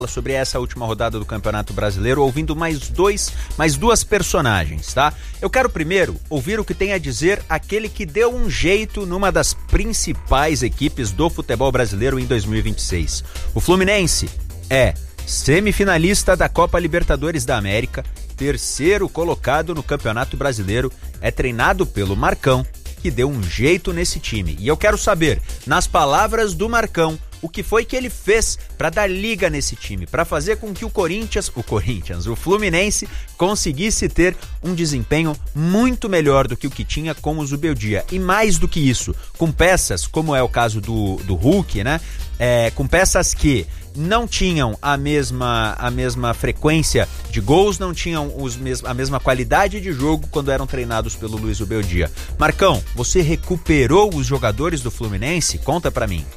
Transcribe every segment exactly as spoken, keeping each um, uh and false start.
sobre essa última rodada do Campeonato Brasileiro, ouvindo mais dois, mais duas personagens, tá? Eu quero primeiro ouvir o que tem a dizer aquele que deu um jeito numa das principais equipes do futebol brasileiro em dois mil e vinte e seis. O Fluminense é semifinalista da Copa Libertadores da América, terceiro colocado no Campeonato Brasileiro, é treinado pelo Marcão, que deu um jeito nesse time. E eu quero saber, nas palavras do Marcão, o que foi que ele fez para dar liga nesse time, para fazer com que o Corinthians, o Corinthians, o Fluminense conseguisse ter um desempenho muito melhor do que o que tinha com o Zubeldia. E mais do que isso, com peças, como é o caso do, do Hulk, né? É, com peças que não tinham a mesma, a mesma frequência de gols, não tinham os mes- a mesma qualidade de jogo quando eram treinados pelo Luiz Zubeldia. Marcão, você recuperou os jogadores do Fluminense? Conta pra mim.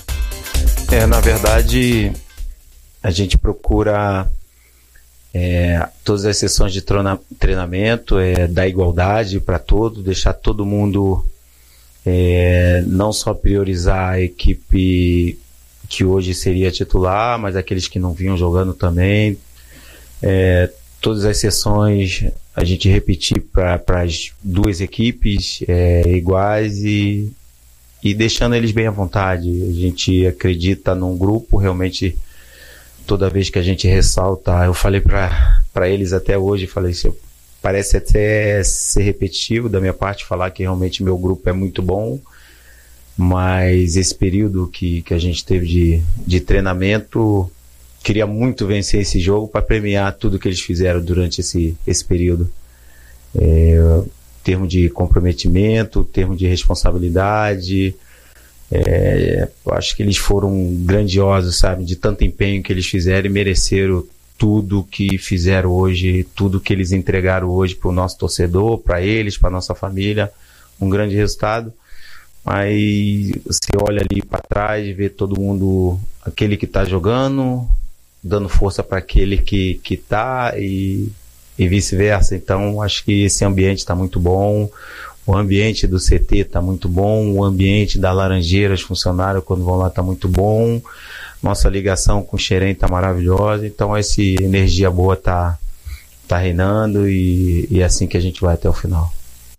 É, na verdade, a gente procura é, todas as sessões de trona, treinamento, é, dar igualdade para todos, deixar todo mundo é, não só priorizar a equipe que hoje seria titular, mas aqueles que não vinham jogando também. É, todas as sessões a gente repetir para as duas equipes é, iguais e E deixando eles bem à vontade. A gente acredita num grupo, realmente, toda vez que a gente ressalta, eu falei para eles até hoje, falei assim, parece até ser repetitivo da minha parte falar que realmente meu grupo é muito bom, mas esse período que, que a gente teve de, de treinamento, queria muito vencer esse jogo para premiar tudo que eles fizeram durante esse, esse período. É, termo de comprometimento, termo de responsabilidade, é, eu acho que eles foram grandiosos, sabe, de tanto empenho que eles fizeram e mereceram tudo que fizeram hoje, tudo que eles entregaram hoje para o nosso torcedor, para eles, para nossa família, um grande resultado. Mas você olha ali para trás e vê todo mundo, aquele que está jogando, dando força para aquele que que está e e vice-versa. Então acho que esse ambiente está muito bom, o ambiente do C T está muito bom, o ambiente da Laranjeira, os funcionários quando vão lá está muito bom, nossa ligação com o Xerém está maravilhosa, então essa energia boa está tá reinando e, e é assim que a gente vai até o final.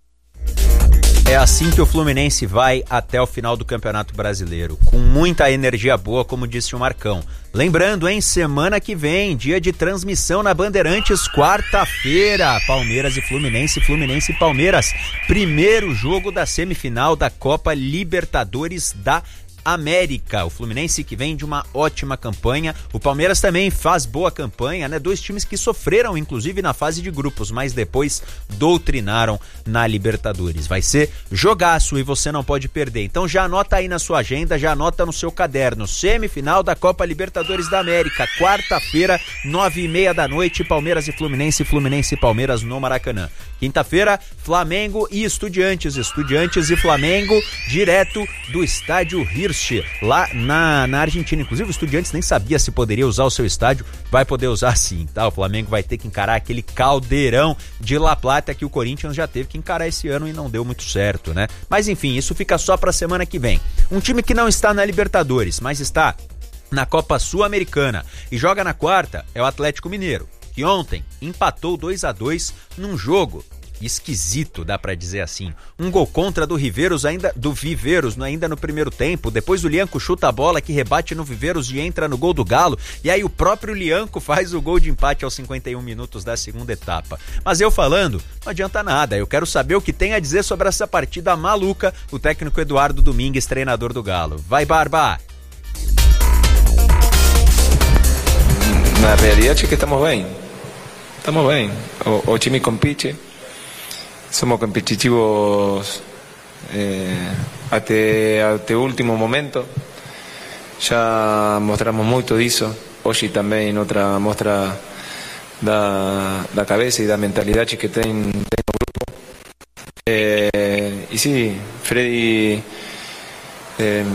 É assim que o Fluminense vai até o final do Campeonato Brasileiro, com muita energia boa, como disse o Marcão. Lembrando, hein, semana que vem, dia de transmissão na Bandeirantes, quarta-feira, Palmeiras e Fluminense, Fluminense e Palmeiras, primeiro jogo da semifinal da Copa Libertadores da América. O Fluminense que vem de uma ótima campanha, o Palmeiras também faz boa campanha, né? Dois times que sofreram inclusive na fase de grupos, mas depois doutrinaram na Libertadores. Vai ser jogaço e você não pode perder. Então já anota aí na sua agenda, já anota no seu caderno. Semifinal da Copa Libertadores da América, quarta-feira, nove e meia da noite, Palmeiras e Fluminense, Fluminense e Palmeiras no Maracanã. Quinta-feira, Flamengo e Estudiantes, Estudiantes e Flamengo, direto do estádio Hirsch, lá na, na Argentina. Inclusive o Estudiantes nem sabia se poderia usar o seu estádio, vai poder usar sim, tá? O Flamengo vai ter que encarar aquele caldeirão de La Plata que o Corinthians já teve que encarar esse ano e não deu muito certo, né? Mas enfim, isso fica só pra semana que vem. Um time que não está na Libertadores, mas está na Copa Sul-Americana e joga na quarta é o Atlético Mineiro, que ontem empatou dois a dois num jogo esquisito, dá pra dizer assim. Um gol contra do Riveiros ainda, do Viveiros ainda no primeiro tempo, depois o Lianco chuta a bola que rebate no Viveiros e entra no gol do Galo, e aí o próprio Lianco faz o gol de empate aos cinquenta e um minutos da segunda etapa. Mas eu falando, não adianta nada, eu quero saber o que tem a dizer sobre essa partida maluca, o técnico Eduardo Domingues, treinador do Galo. Vai, Barba! Na realidade é que estamos bem, estamos bem, o, o time compite. Somos competitivos eh, até, até o último momento. Já mostramos muito disso. Hoje também outra mostra da, da cabeça e da mentalidade que tem, tem o grupo. Eh, e sim, Freddy eh,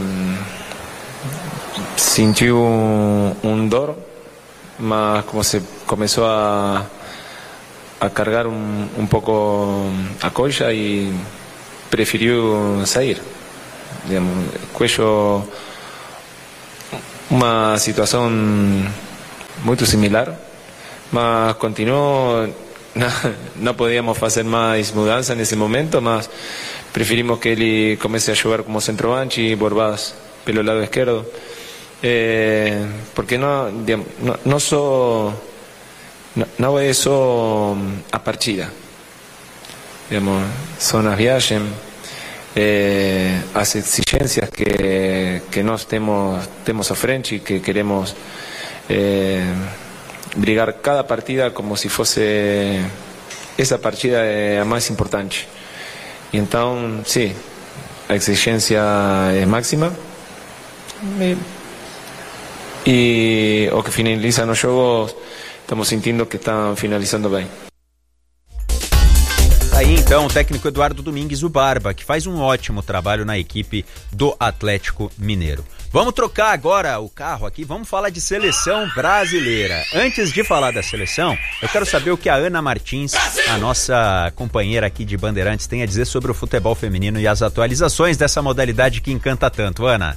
sentiu um, um dor, mas como se começou a a cargar un, un poco a colla y prefirió salir. Digamos, Cuello, uma situação muito similar, mas continuou, não, não podíamos fazer mais mudança nesse momento, mas preferimos que ele comece a jogar como centroavante e Borbás pelo lado esquerdo, eh, porque não, não, não só não, não é só a partida, digamos, são as viagens, eh, as exigências que, que nós temos, temos à frente e que queremos eh, brigar cada partida como se fosse essa partida é a mais importante. E então, sim, a exigência é máxima e, e o que finaliza nos jogos estamos sentindo que estão finalizando bem. Aí então o técnico Eduardo Domingues, o Barba, que faz um ótimo trabalho na equipe do Atlético Mineiro. Vamos trocar agora o carro aqui, vamos falar de seleção brasileira. Antes de falar da seleção, eu quero saber o que a Ana Martins, a nossa companheira aqui de Bandeirantes, tem a dizer sobre o futebol feminino e as atualizações dessa modalidade que encanta tanto. Ana.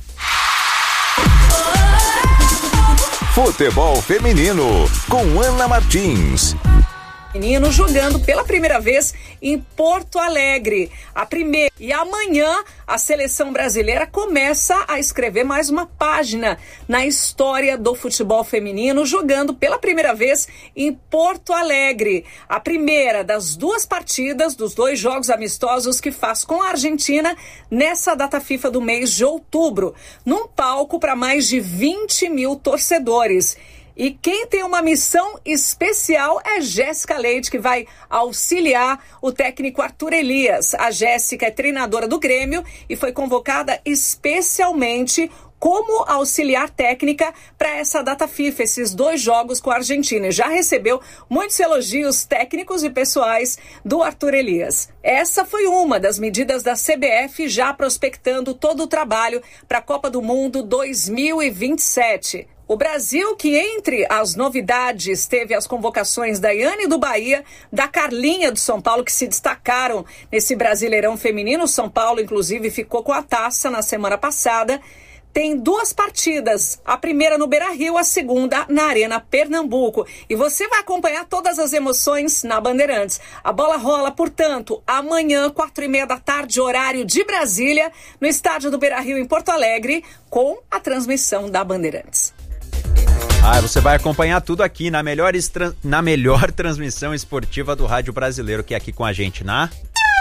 Futebol feminino com Ana Martins. Menino jogando pela primeira vez em Porto Alegre. A primeira. E amanhã a seleção brasileira começa a escrever mais uma página na história do futebol feminino, jogando pela primeira vez em Porto Alegre. A primeira das duas partidas, dos dois jogos amistosos que faz com a Argentina nessa data FIFA do mês de outubro, num palco para mais de vinte mil torcedores. E quem tem uma missão especial é Jéssica Leite, que vai auxiliar o técnico Arthur Elias. A Jéssica é treinadora do Grêmio e foi convocada especialmente como auxiliar técnica para essa data FIFA, esses dois jogos com a Argentina. E já recebeu muitos elogios técnicos e pessoais do Arthur Elias. Essa foi uma das medidas da C B F já prospectando todo o trabalho para a Copa do Mundo dois mil e vinte e sete. O Brasil, que entre as novidades teve as convocações da Iane do Bahia, da Carlinha do São Paulo, que se destacaram nesse Brasileirão feminino. O São Paulo, inclusive, ficou com a taça na semana passada. Tem duas partidas, a primeira no Beira-Rio, a segunda na Arena Pernambuco. E você vai acompanhar todas as emoções na Bandeirantes. A bola rola, portanto, amanhã, quatro e meia da tarde, horário de Brasília, no estádio do Beira-Rio, em Porto Alegre, com a transmissão da Bandeirantes. Ah, você vai acompanhar tudo aqui na melhor, estra... na melhor transmissão esportiva do rádio brasileiro, que é aqui com a gente na...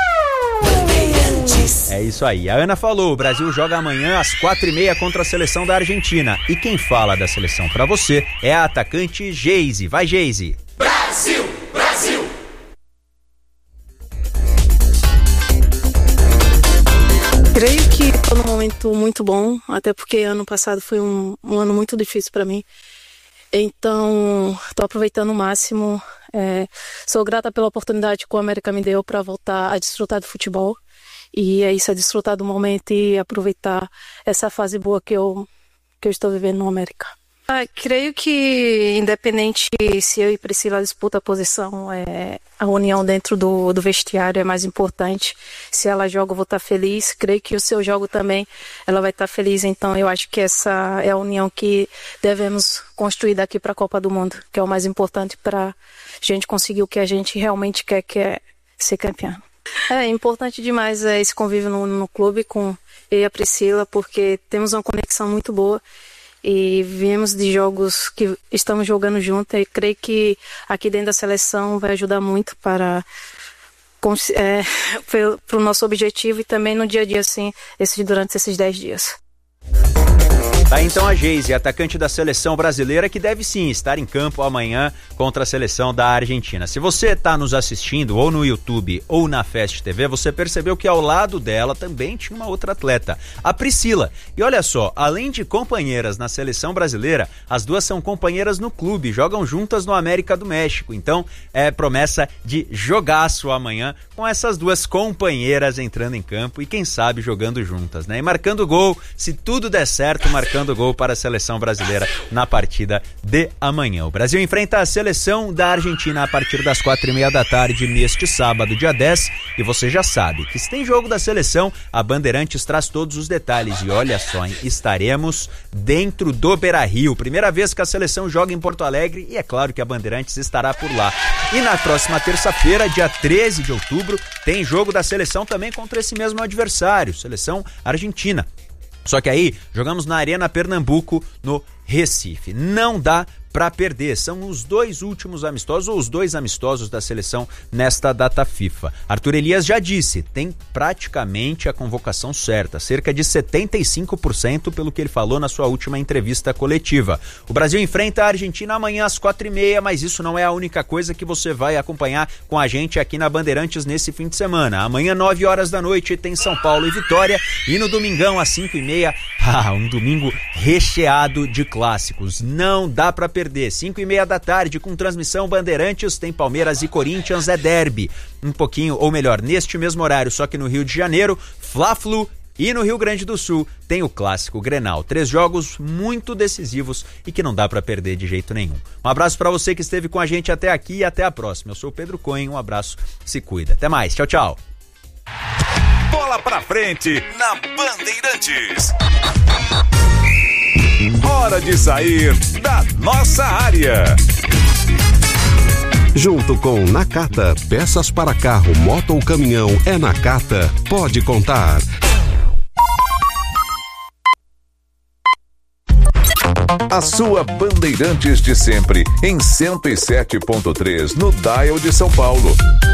É isso aí, a Ana falou, o Brasil joga amanhã às quatro e meia contra a seleção da Argentina. E quem fala da seleção pra você é a atacante Geise. Vai, Geise! Brasil! Brasil! Creio que estou num momento muito bom, até porque ano passado foi um, um ano muito difícil para mim. Então, estou aproveitando o máximo. É, sou grata pela oportunidade que o América me deu para voltar a desfrutar do futebol. E é isso, é desfrutar do momento e aproveitar essa fase boa que eu, que eu estou vivendo no América. Ah, creio que, independente se eu e Priscila disputam a posição, é, a união dentro do, do vestiário é mais importante. Se ela joga, eu vou estar feliz. Creio que o seu jogo também, ela vai estar feliz. Então, eu acho que essa é a união que devemos construir daqui para a Copa do Mundo, que é o mais importante para a gente conseguir o que a gente realmente quer, que é ser campeã. É importante demais é, esse convívio no, no clube com eu e a Priscila, porque temos uma conexão muito boa. E viemos de jogos que estamos jogando juntos e creio que aqui dentro da seleção vai ajudar muito para, é, para o nosso objetivo e também no dia a dia, assim, esse, durante esses dez dias. Tá então a Geise, atacante da seleção brasileira, que deve sim estar em campo amanhã contra a seleção da Argentina. Se você está nos assistindo ou no YouTube ou na Fast T V, você percebeu que ao lado dela também tinha uma outra atleta, a Priscila. E olha só, além de companheiras na seleção brasileira, as duas são companheiras no clube, jogam juntas no América do México. Então é promessa de jogaço amanhã com essas duas companheiras entrando em campo e quem sabe jogando juntas, né? E marcando gol, se tudo der certo, marcando marcando gol para a seleção brasileira na partida de amanhã. O Brasil enfrenta a seleção da Argentina a partir das quatro e meia da tarde neste sábado, dia dez, e você já sabe que se tem jogo da seleção, a Bandeirantes traz todos os detalhes e olha só, hein, estaremos dentro do Beira-Rio, primeira vez que a seleção joga em Porto Alegre e é claro que a Bandeirantes estará por lá. E na próxima terça-feira, dia treze de outubro, tem jogo da seleção também contra esse mesmo adversário, seleção argentina. Só que aí, jogamos na Arena Pernambuco, no Recife. Não dá para perder, são os dois últimos amistosos, ou os dois amistosos da seleção nesta data FIFA. Arthur Elias já disse, tem praticamente a convocação certa, cerca de setenta e cinco por cento pelo que ele falou na sua última entrevista coletiva. O Brasil enfrenta a Argentina amanhã às quatro e meia, mas isso não é a única coisa que você vai acompanhar com a gente aqui na Bandeirantes nesse fim de semana. Amanhã, nove horas da noite, tem São Paulo e Vitória, e no domingão, às cinco e meia, ah, um domingo recheado de clássicos. Não dá para perder. cinco e meia da tarde, com transmissão Bandeirantes, tem Palmeiras e Corinthians, é derby. Um pouquinho, ou melhor, neste mesmo horário, só que no Rio de Janeiro, Fla-Flu, e no Rio Grande do Sul tem o clássico Grenal. Três jogos muito decisivos e que não dá para perder de jeito nenhum. Um abraço para você que esteve com a gente até aqui e até a próxima. Eu sou o Pedro Cohen, um abraço, se cuida. Até mais, tchau, tchau. Bola pra frente na Bandeirantes. Hora de sair da nossa área. Junto com Nakata, peças para carro, moto ou caminhão, é Nakata, pode contar. A sua Bandeirantes de sempre, em cento e sete ponto três, no Dial de São Paulo.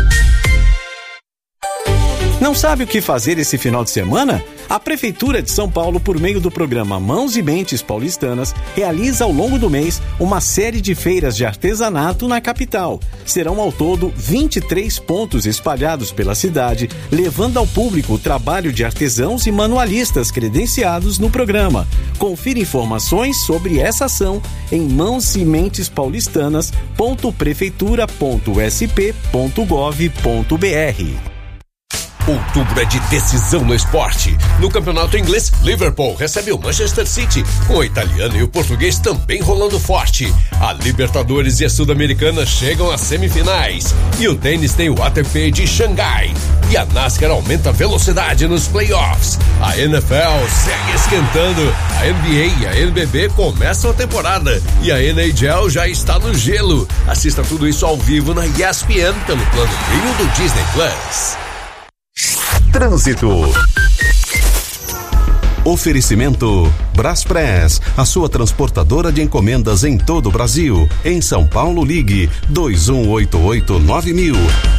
Não sabe o que fazer esse final de semana? A Prefeitura de São Paulo, por meio do programa Mãos e Mentes Paulistanas, realiza ao longo do mês uma série de feiras de artesanato na capital. Serão ao todo vinte e três pontos espalhados pela cidade, levando ao público o trabalho de artesãos e manualistas credenciados no programa. Confira informações sobre essa ação em mãos e mentes paulistanas ponto prefeitura ponto s p ponto gov ponto b r. Outubro é de decisão no esporte. No campeonato inglês, Liverpool recebe o Manchester City, com o italiano e o português também rolando forte. A Libertadores e a Sul-Americana chegam às semifinais. E o tênis tem o A T P de Xangai. E a NASCAR aumenta a velocidade nos playoffs. A N F L segue esquentando. A N B A e a N B B começam a temporada. E a N H L já está no gelo. Assista tudo isso ao vivo na E S P N pelo plano Premium do Disney Plus. Trânsito. Oferecimento Braspress, a sua transportadora de encomendas em todo o Brasil. Em São Paulo, ligue dois um oito oito nove mil.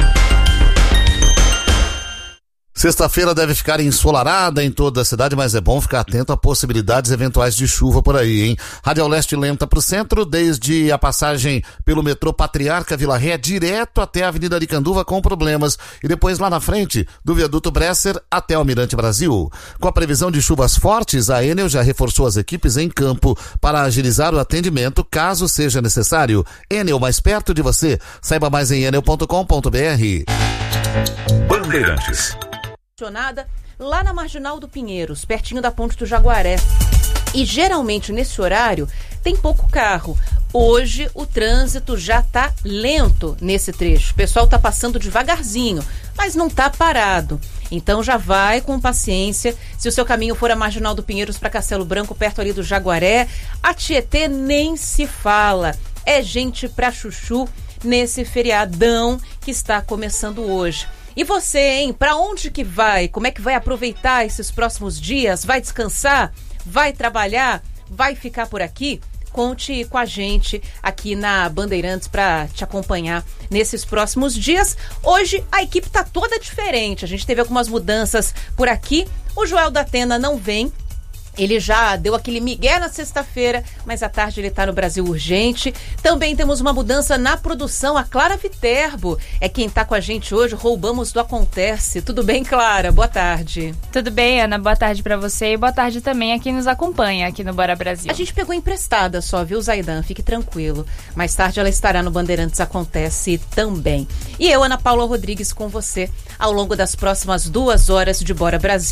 Sexta-feira deve ficar ensolarada em toda a cidade, mas é bom ficar atento a possibilidades eventuais de chuva por aí, hein? Radial Leste lenta para o centro, desde a passagem pelo metrô Patriarca Vila Ré, direto até a Avenida Aricanduva com problemas. E depois lá na frente, do viaduto Bresser até Almirante Brasil. Com a previsão de chuvas fortes, a Enel já reforçou as equipes em campo para agilizar o atendimento caso seja necessário. Enel, mais perto de você. Saiba mais em enel ponto com ponto b r. Bandeirantes. Lá na Marginal do Pinheiros, pertinho da Ponte do Jaguaré. E geralmente nesse horário tem pouco carro. Hoje o trânsito já tá lento nesse trecho. O pessoal tá passando devagarzinho, mas não tá parado. Então já vai com paciência. Se o seu caminho for a Marginal do Pinheiros para Castelo Branco, perto ali do Jaguaré, a Tietê nem se fala. É gente pra chuchu nesse feriadão que está começando hoje. E você, hein? Pra onde que vai? Como é que vai aproveitar esses próximos dias? Vai descansar? Vai trabalhar? Vai ficar por aqui? Conte com a gente aqui na Bandeirantes para te acompanhar nesses próximos dias. Hoje a equipe tá toda diferente. A gente teve algumas mudanças por aqui. O Joel da Atena não vem. Ele já deu aquele migué na sexta-feira, mas à tarde ele está no Brasil Urgente. Também temos uma mudança na produção. A Clara Viterbo é quem está com a gente hoje. Roubamos do Acontece. Tudo bem, Clara? Boa tarde. Tudo bem, Ana? Boa tarde para você e boa tarde também a quem nos acompanha aqui no Bora Brasil. A gente pegou emprestada só, viu, Zaidan? Fique tranquilo. Mais tarde ela estará no Bandeirantes Acontece também. E eu, Ana Paula Rodrigues, com você ao longo das próximas duas horas de Bora Brasil.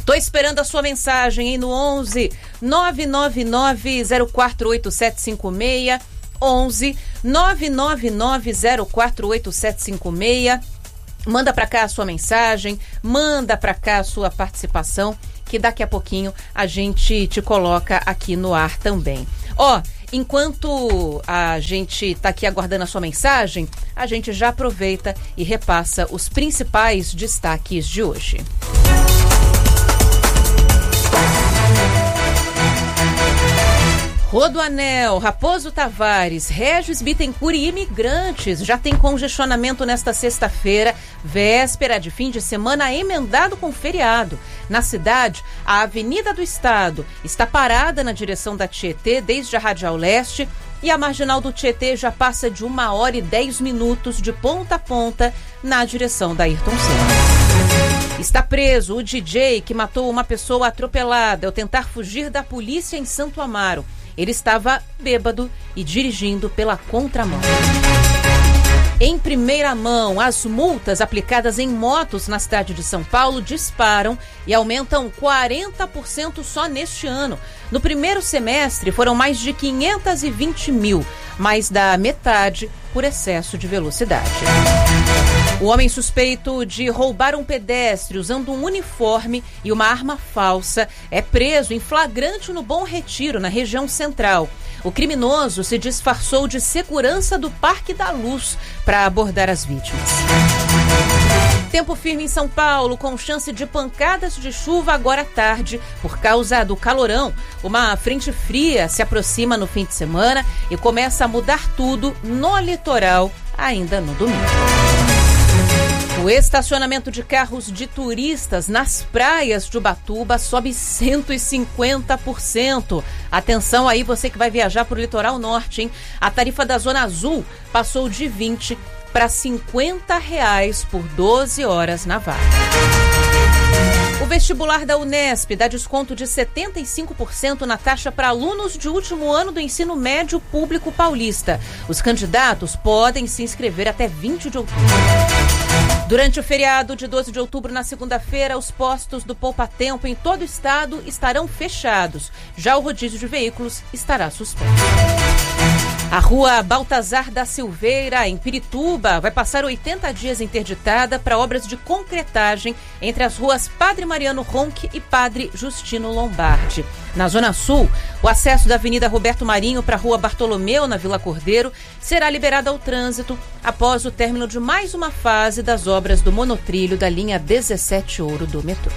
Tô esperando a sua mensagem, hein, no onze nove nove nove zero quatro oito sete cinco seis, onze nove nove nove zero quatro oito sete cinco seis. Manda pra cá a sua mensagem, manda pra cá a sua participação, que daqui a pouquinho a gente te coloca aqui no ar também. Ó, enquanto a gente tá aqui aguardando a sua mensagem, a gente já aproveita e repassa os principais destaques de hoje. Rodoanel, Raposo Tavares, Régis Bittencourt e imigrantes já tem congestionamento nesta sexta-feira, véspera de fim de semana emendado com feriado. Na cidade, a Avenida do Estado está parada na direção da Tietê desde a Radial Leste e a Marginal do Tietê já passa de uma hora e dez minutos de ponta a ponta na direção da Ayrton Senna. Está preso o D J que matou uma pessoa atropelada ao tentar fugir da polícia em Santo Amaro. Ele estava bêbado e dirigindo pela contramão. Em primeira mão, as multas aplicadas em motos na cidade de São Paulo disparam e aumentam quarenta por cento só neste ano. No primeiro semestre foram mais de quinhentos e vinte mil, mais da metade por excesso de velocidade. O homem suspeito de roubar um pedestre usando um uniforme e uma arma falsa é preso em flagrante no Bom Retiro, na região central. O criminoso se disfarçou de segurança do Parque da Luz para abordar as vítimas. Tempo firme em São Paulo, com chance de pancadas de chuva agora à tarde, por causa do calorão. Uma frente fria se aproxima no fim de semana e começa a mudar tudo no litoral ainda no domingo. O estacionamento de carros de turistas nas praias de Ubatuba sobe cento e cinquenta por cento. Atenção aí, você que vai viajar para o litoral norte, hein? A tarifa da Zona Azul passou de vinte para cinquenta reais por doze horas na vaga. O vestibular da Unesp dá desconto de setenta e cinco por cento na taxa para alunos de último ano do ensino médio público paulista. Os candidatos podem se inscrever até vinte de outubro. Durante o feriado de doze de outubro, na segunda-feira, os postos do Poupa Tempo em todo o estado estarão fechados. Já o rodízio de veículos estará suspenso. A rua Baltazar da Silveira, em Pirituba, vai passar oitenta dias interditada para obras de concretagem entre as ruas Padre Mariano Ronque e Padre Justino Lombardi. Na Zona Sul, o acesso da Avenida Roberto Marinho para a Rua Bartolomeu, na Vila Cordeiro, será liberado ao trânsito após o término de mais uma fase das obras do monotrilho da linha dezessete Ouro do metrô.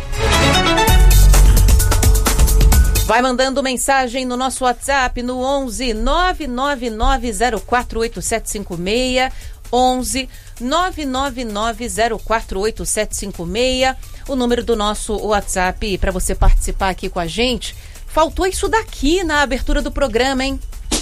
Vai mandando mensagem no nosso WhatsApp no onze nove nove nove zero quatro oito sete cinco seis, onze nove nove nove zero quatro oito sete cinco seis, o número do nosso WhatsApp para você participar aqui com a gente. Faltou isso daqui na abertura do programa, hein?